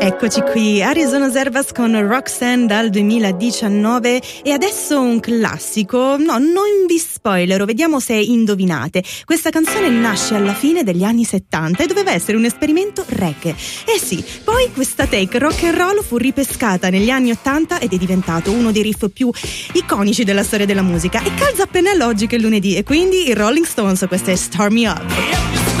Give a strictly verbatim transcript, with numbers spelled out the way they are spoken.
Eccoci qui, Arizona Zervas con Roxanne dal duemiladiciannove e adesso un classico, no, non vi spoilero, vediamo se indovinate. Questa canzone nasce alla fine degli anni settanta e doveva essere un esperimento reggae. Eh sì, poi questa take rock and roll fu ripescata negli anni ottanta ed è diventato uno dei riff più iconici della storia della musica e calza a pennello oggi che è lunedì e quindi i Rolling Stones, questa è Start Me Up.